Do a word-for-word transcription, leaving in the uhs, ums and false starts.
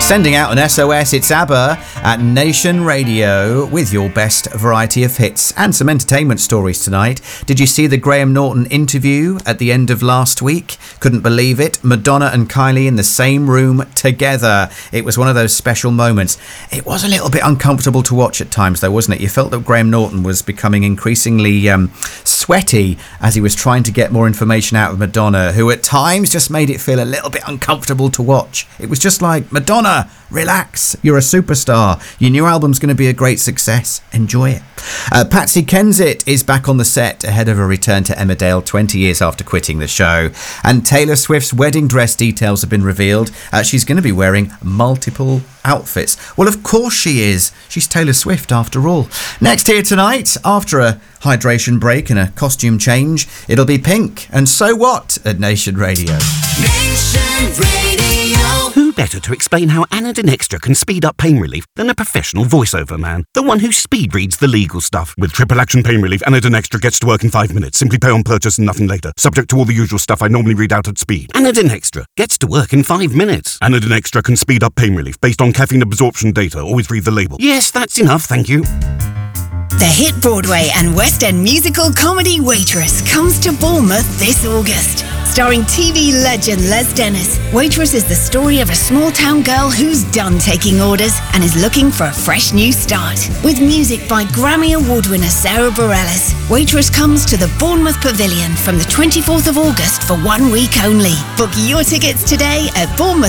Sending out an S O S, it's ABBA at Nation Radio with your best variety of hits and some entertainment stories tonight. Did you see the Graham Norton interview at the end of last week? Couldn't believe it. Madonna and Kylie in the same room together. It was one of those special moments. It was a little bit uncomfortable to watch at times though, wasn't it? You felt that Graham Norton was becoming increasingly um, sweaty as he was trying to get more information out of Madonna, who at times just made it feel a little bit uncomfortable to watch. It was just like, Madonna, relax, you're a superstar. Your new album's going to be a great success. Enjoy it. Uh, Patsy Kensit is back on the set ahead of a return to Emmerdale twenty years after quitting the show. And Taylor Swift's wedding dress details have been revealed. Uh, she's going to be wearing multiple outfits. Well, of course she is. She's Taylor Swift after all. Next here tonight, after a hydration break and a costume change, it'll be Pink and So What at Nation Radio. Nation Radio. Who better to explain how Anadin Extra can speed up pain relief than a professional voiceover man? The one who speed reads the legal stuff. With triple action pain relief, Anadin Extra gets to work in five minutes. Simply pay on purchase and nothing later. Subject to all the usual stuff I normally read out at speed. Anadin Extra gets to work in five minutes. Anadin Extra can speed up pain relief based on caffeine absorption data. Always read the label. Yes, that's enough, thank you. The hit Broadway and West End musical comedy Waitress comes to Bournemouth this August. Starring T V legend Les Dennis, Waitress is the story of a small-town girl who's done taking orders and is looking for a fresh new start. With music by Grammy Award winner Sarah Bareilles, Waitress comes to the Bournemouth Pavilion from the twenty-fourth of August for one week only. Book your tickets today at Bournemouth